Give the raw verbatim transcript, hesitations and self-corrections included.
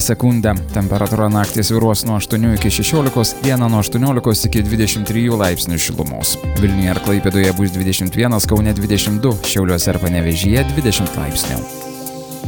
sekundę. Temperatūra naktį svyruos nuo aštuonių iki šešiolikos, dieną nuo aštuoniolikos iki dvidešimt trijų laipsnių šilumos. Vilniuje ir Klaipėdoje bus dvidešimt vienas, Kaune dvidešimt du, Šiauliuose ir Panevėžyje dvidešimt laipsnių.